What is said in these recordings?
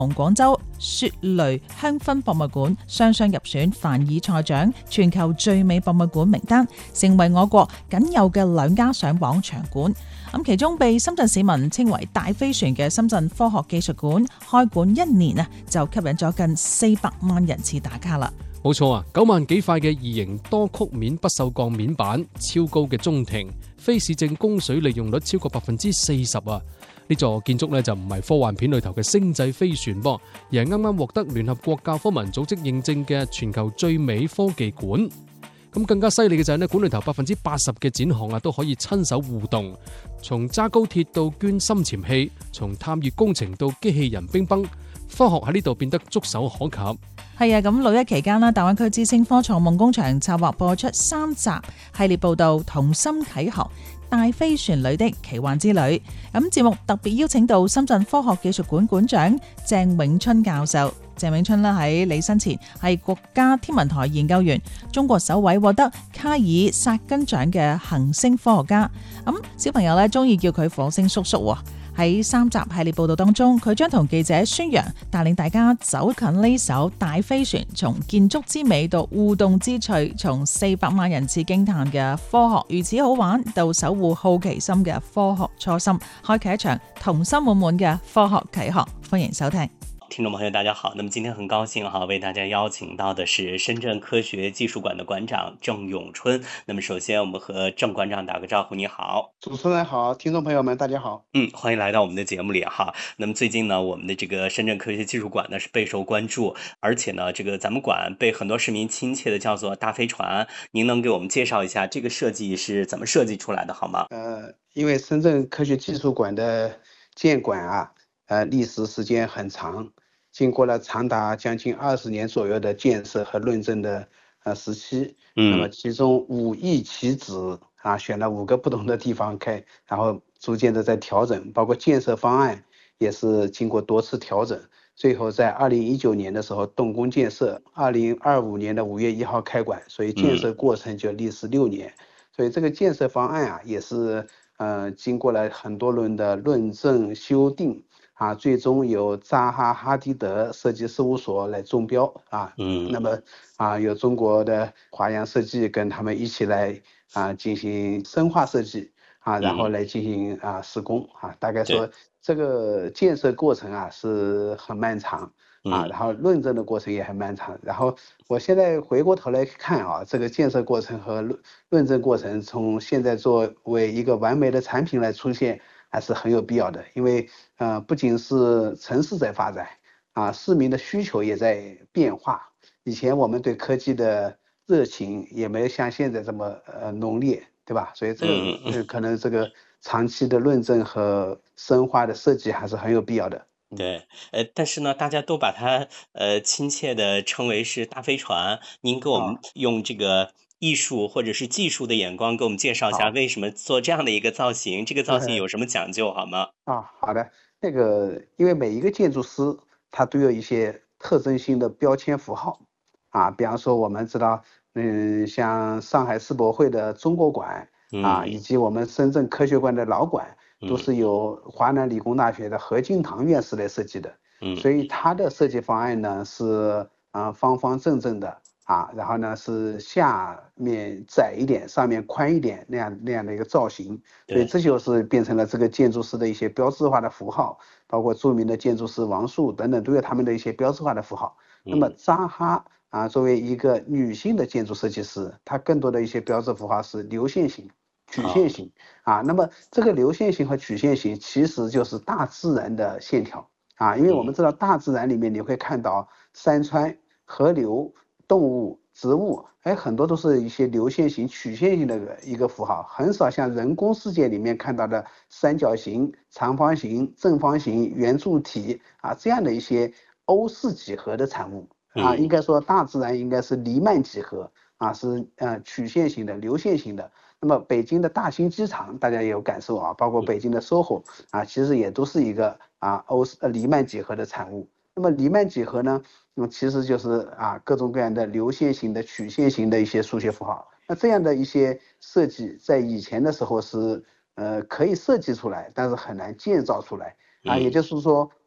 同廣州雪雷香薰博物館雙雙入選凡爾賽獎全球最美博物館名單，成為我國僅有嘅2家上榜場館。其中被深圳市民稱為大飛船嘅深圳科學技術館，開館1年就吸引咗近400萬人次打卡啦。 冇錯啊，9萬幾塊嘅異形多曲面不鏽鋼面板，超高嘅中庭，非市政供水利用率超過40%啊！呢座建築就唔係科幻片裏頭嘅星際飛船噃，而係啱啱獲得聯合國教科文組織認證嘅全球最美科技館。咁更加犀利嘅就係館裏頭80%嘅展項都可以親手互動，從揸高鐵到捐深潛器，從探月工程到機器人乒乓，科學喺呢度變得觸手可及。 係啊，咁6·1期間大灣區之星科創夢工場策劃播出3集系列報道《童心啟航：大飛船裏的奇幻之旅》。咁節目特別邀請到深圳科學技術館館長鄭永春教授。鄭永春喺履新前係國家天文台研究員，中國首位獲得卡爾薩根獎嘅行星科學家。小朋友中意叫佢火星叔叔喎。喺3集系列報道當中，佢將同記者宣揚，帶領大家走近呢艘大飛船，從建築之美到互動之趣，從400萬人次驚嘆嘅科學如此好玩，到守護好奇心嘅科學初心，開啟一場童心滿滿嘅科學啟航。歡迎收聽。 聽眾朋友大家好，那麼今天很高興為大家邀請到的是深圳科學技術館的館長鄭永春。那麼首先我們和鄭館長打個招呼。你好。 主持人好，聽眾朋友們大家好。 歡迎來到我們的節目裡哈。那麼最近呢，我們的這個深圳科學技術館呢是備受關注，而且呢，這個咱們館被很多市民親切的叫做大飛船。您能給我們介紹一下這個設計是怎麼設計出來的好嗎？ 因為深圳科學技術館的建館歷史時間很長，經過了長達將近20年左右的建設和論證的時期。那麼其中5翼棋子選了5個不同的地方開，然後逐漸的在調整，包括建設方案也是經過多次調整，最後在2019年的時候動工建設，2025年的5月1號開館，所以建設過程就歷時6年。所以這個建設方案也是經過了很多輪的論證修訂最終由扎哈·哈迪德設計事務所來中標那麼有中國的華陽設計跟他們一起來進行深化設計然後來進行施工大概說這個建設過程是很漫長然後論證的過程也很漫長，然後我現在回過頭來看這個建設過程和論證過程從現在作為一個完美的產品來出現還是很有必要的，因為不僅是城市在發展市民的需求也在變化。以前我們對科技的熱情也沒有像現在這麼濃烈，對吧？所以這個可能這個長期的論證和深化的設計還是很有必要的。 對，但是呢，大家都把它親切的稱為是大飛船。您給我們用這個藝術或者是技術的眼光給我們介紹一下，為什麼做這樣的一個造型？這個造型有什麼講究好嗎？ 好的，那個因為每一個建築師他都有一些特徵性的標籤符號比方說我們知道像上海世博會的中國館以及我們深圳科學館的老館都是由華南理工大學的何敬堂院士來設計的所以他的設計方案呢是方方正正的然後呢是下面窄一點上面寬一點那樣的一個造型，所以這就是變成了這個建築師的一些標誌化的符號，包括著名的建築師王樹等等都有他們的一些標誌化的符號。那麼扎哈作為一個女性的建築設計師，她更多的一些標誌符號是流線型曲線型那麼這個流線型和曲線型其實就是大自然的線條因為我們知道大自然裡面你會看到山川河流動物植物很多都是一些流線型曲線型的一個符號，很少像人工世界裡面看到的三角形長方形正方形圓柱體這樣的一些歐式幾何的產物應該說大自然應該是黎曼幾何是曲線型的流線型的。那麼北京的大興機場大家也有感受包括北京的 SOHO 其實也都是一個黎曼幾何的產物。那麼黎曼幾何呢其實就是各種各樣的流線型的曲線型的一些數學符號。那這樣的一些設計在以前的時候是可以設計出來但是很難建造出來也就是說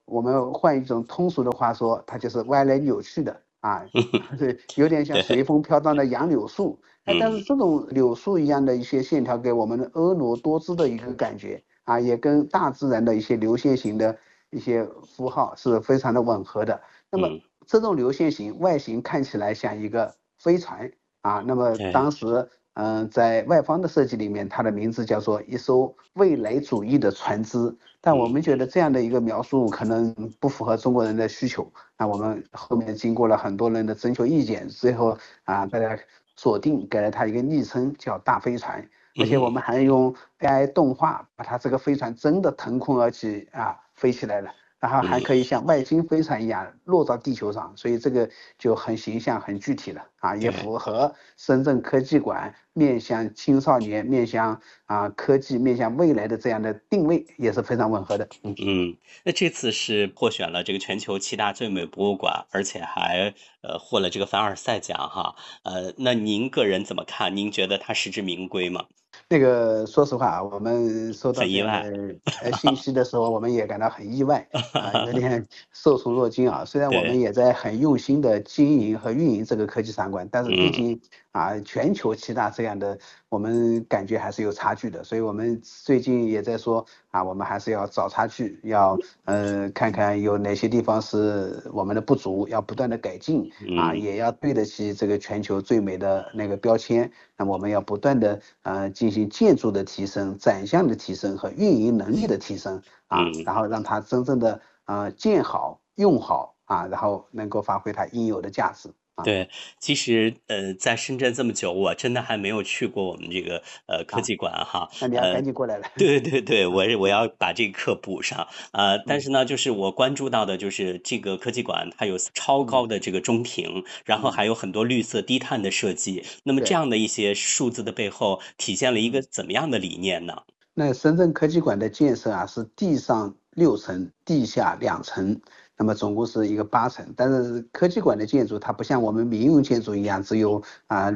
我们换一种通俗的话说，它就是歪来扭曲的啊，对，有点像随对， 风飘荡的杨柳树。但是这种柳树一样的一些线条，给我们的婀娜多姿的一个感觉啊，也跟大自然的一些流线型的一些符号是非常的吻合的。那么这种流线型外形看起来像一个飞船啊，那么对， 当时在外方的设计里面，它的名字叫做一艘未来主义的船只。但我们觉得这样的一个描述可能不符合中国人的需求。那我们后面经过了很多人的征求意见，最后大家锁定给了它一个昵称叫大飞船。而且我们还用 AI 动画把它这个飞船真的腾空而起飞起来了。然后还可以像外星飞船一样落到地球上，所以这个就很形象、很具体了也符合深圳科技馆面向青少年、面向科技、面向未来的这样的定位，也是非常吻合的。 那这次是获选了这个全球7大最美博物馆，而且还获了这个凡尔赛奖哈。那您个人怎么看？您觉得它实至名归吗？ 那个说实话我们收到这样很意外。 的信息的时候，我们也感到很意外有点受宠若惊虽然我们对， 也在很用心的经营和运营这个科技场馆，但是毕竟全球7大这样的，我们感觉还是有差距的。所以我们最近也在说我们还是要找差距，要看看有哪些地方是我们的不足，要不断的改进也要对得起这个全球最美的那个标签。那么我们要不断的进行建筑的提升、展项的提升和运营能力的提升然后让它真正的建好、用好然后能够发挥它应有的价值。 对，其实在深圳这么久，我真的还没有去过我们这个科技馆哈。 那你要赶紧过来了。 对对对，我要把这个课补上但是呢，就是我关注到的就是这个科技馆，它有超高的这个中庭，然后还有很多绿色低碳的设计。那么这样的一些数字的背后，体现了一个怎么样的理念呢？ 那深圳科技馆的建设是地上6层，地下2层，那么总共是一个8层。但是科技馆的建筑它不像我们民用建筑一样只有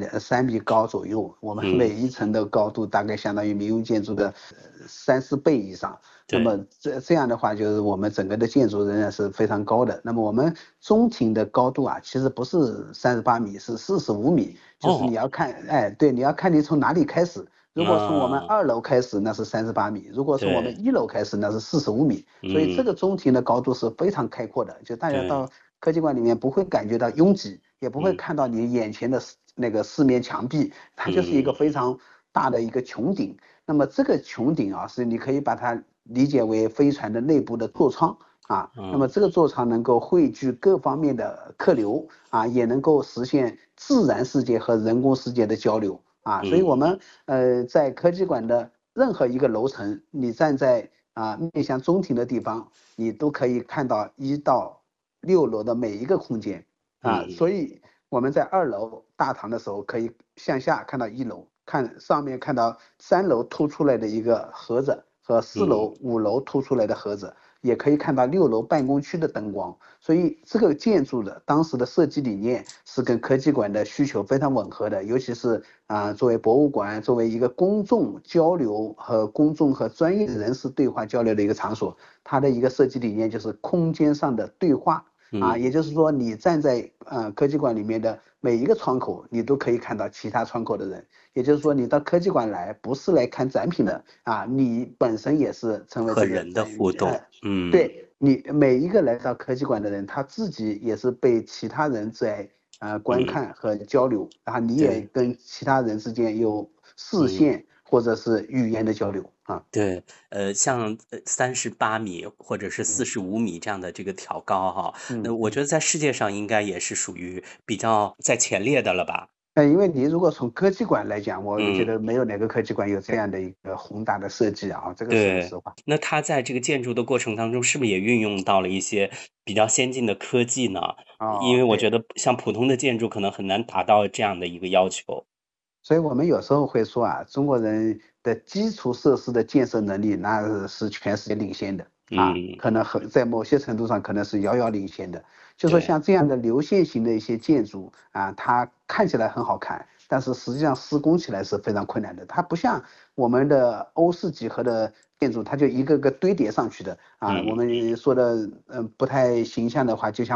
3米高左右，我们每一层的高度大概相当于民用建筑的3、4倍以上。那么这样的话，就是我们整个的建筑仍然是非常高的。那么我们中庭的高度其实不是38米，是45米，就是你要看，对，你要看你从哪里开始。如果从我们2楼开始，那是38米；如果从我们1楼开始，那是45米。所以这个中庭的高度是非常开阔的，就大家到科技馆里面不会感觉到拥挤，也不会看到你眼前的那个4面墙壁，它就是一个非常大的一个穹顶。那么这个穹顶是你可以把它理解为飞船的内部的座舱那么这个座舱能够汇聚各方面的客流也能够实现自然世界和人工世界的交流所以我们在科技馆的任何一个楼层，你站在面向中庭的地方，你都可以看到1到6楼的每一个空间所以我们在2楼大堂的时候，可以向下看到1楼，看上面看到3楼凸出来的一个盒子和4楼、5楼凸出来的盒子，也可以看到6楼办公区的灯光。所以这个建筑的当时的设计理念是跟科技馆的需求非常吻合的，尤其是作为博物馆，作为一个公众交流和公众和专业人士对话交流的一个场所，它的一个设计理念就是空间上的对话也就是说你站在科技馆里面的每一个窗口，你都可以看到其他窗口的人。也就是说你到科技馆来不是来看展品的你本身也是成为和人的互动对，你每一个来到科技馆的人，他自己也是被其他人在观看和交流然后你也跟其他人之间有视线或者是语言的交流对，像38米或者是45米这样的这个挑高哈，那我觉得在世界上应该也是属于比较在前列的了吧？ 因为你如果从科技馆来讲，我觉得没有哪个科技馆有这样的一个宏大的设计这个是实话。 那它在这个建筑的过程当中，是不是也运用到了一些比较先进的科技呢？因为我觉得像普通的建筑可能很难达到这样的一个要求。 所以我们有时候会说中国人的基础设施的建设能力那是全世界领先的可能在某些程度上可能是遥遥领先的。就说像这样的流线型的一些建筑它看起来很好看， 但是实际上施工起来是非常困难的。它不像我们的欧式几何的建筑，它就一个个堆叠上去的啊。我们说的不太形象的话，就像